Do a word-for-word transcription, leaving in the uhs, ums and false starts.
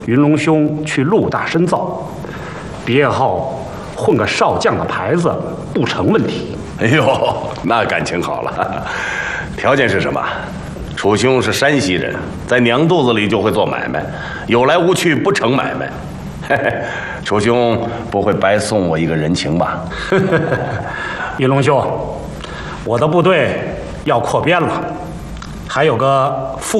云龙兄去陆大深造，毕业后混个少将的牌子不成问题。 哎呦，那感情好了。条件是什么？楚兄是山西人，在娘肚子里就会做买卖，有来无去不成买卖。嘿嘿，楚兄不会白送我一个人情吧？ 云龙兄，我的部队要扩编了，还有个副